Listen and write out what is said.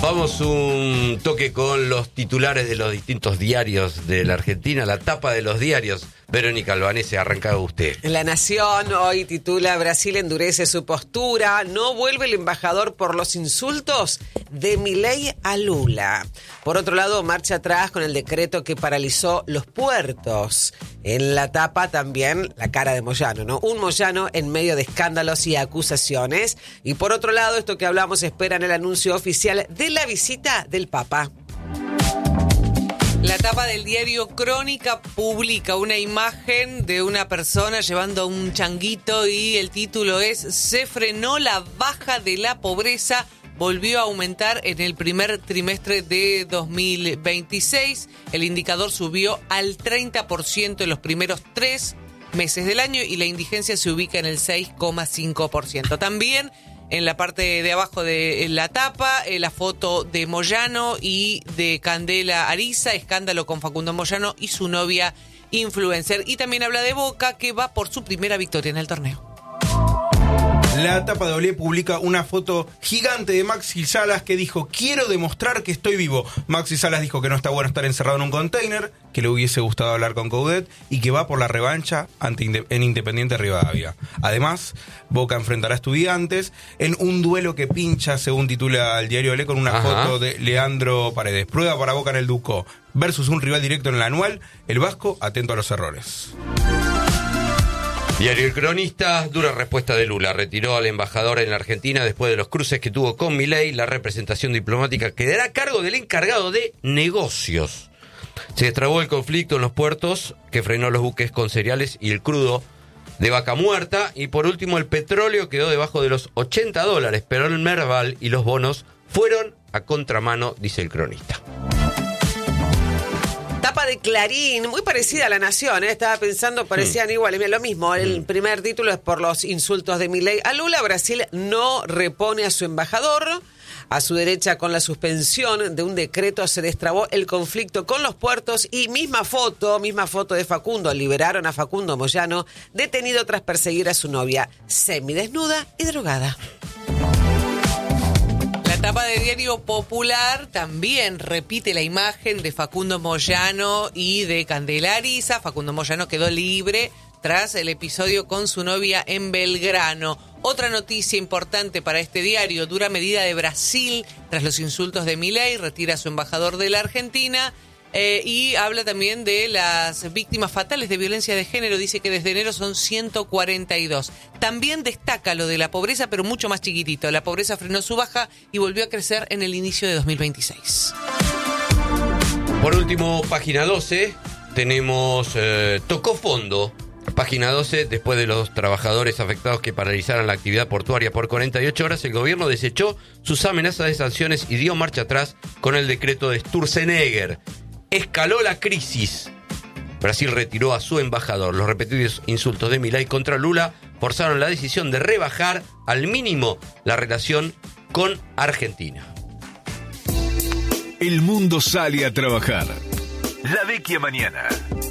Vamos un toque con los titulares de los distintos diarios de la Argentina, la tapa de los diarios. Verónica Albanese, arrancado usted. La Nación hoy titula: Brasil endurece su postura, no vuelve el embajador por los insultos de Milei a Lula. Por otro lado, marcha atrás con el decreto que paralizó los puertos. En la tapa también la cara de Moyano, ¿no? Un Moyano en medio de escándalos y acusaciones. Y por otro lado, esto que hablamos, esperan el anuncio oficial de la visita del Papa. La tapa del diario Crónica publica una imagen de una persona llevando un changuito y el título es: se frenó la baja de la pobreza, volvió a aumentar en el primer trimestre de 2026. El indicador subió al 30% en los primeros 3 meses del año y la indigencia se ubica en el 6,5%. También en la parte de abajo de la tapa, la foto de Moyano y de Candela Ariza, escándalo con Facundo Moyano y su novia influencer. Y también habla de Boca, que va por su primera victoria en el torneo. La tapa de Olé publica una foto gigante de Maxi Salas que dijo: quiero demostrar que estoy vivo. Maxi Salas dijo que no está bueno estar encerrado en un container, que le hubiese gustado hablar con Coudet y que va por la revancha en Independiente Rivadavia. Además, Boca enfrentará a Estudiantes en un duelo que pincha, según titula el diario Olé, con una foto de Leandro Paredes. Prueba para Boca en el Ducó versus un rival directo en el anual. El vasco atento a los errores. Diario El Cronista, dura respuesta de Lula. Retiró al embajador en la Argentina después de los cruces que tuvo con Milei. La representación diplomática quedará a cargo del encargado de negocios. Se destrabó el conflicto en los puertos que frenó los buques con cereales y el crudo de vaca muerta. Y por último, el petróleo quedó debajo de los $80, pero el Merval y los bonos fueron a contramano, dice El Cronista. Tapa de Clarín, muy parecida a La Nación, ¿eh? Estaba pensando, parecían iguales, mira, lo mismo. El primer título es por los insultos de Milei a Lula. Brasil no repone a su embajador. A su derecha, con la suspensión de un decreto, se destrabó el conflicto con los puertos. Y misma foto de Facundo. Liberaron a Facundo Moyano, detenido tras perseguir a su novia, semidesnuda y drogada. La tapa de Diario Popular también repite la imagen de Facundo Moyano y de Candela Ariza. Facundo Moyano quedó libre tras el episodio con su novia en Belgrano. Otra noticia importante para este diario: dura medida de Brasil tras los insultos de Milei, retira a su embajador de la Argentina. Y habla también de las víctimas fatales de violencia de género. Dice que desde enero son 142. También destaca lo de la pobreza, pero mucho más chiquitito. La pobreza frenó su baja y volvió a crecer en el inicio de 2026. Por último, página 12, tenemos tocó fondo. Página 12, después de los trabajadores afectados que paralizaron la actividad portuaria por 48 horas, el gobierno desechó sus amenazas de sanciones y dio marcha atrás con el decreto de Sturzenegger. Escaló la crisis. Brasil retiró a su embajador. Los repetidos insultos de Milei contra Lula forzaron la decisión de rebajar al mínimo la relación con Argentina. El mundo sale a trabajar. La Vecchia Mañana.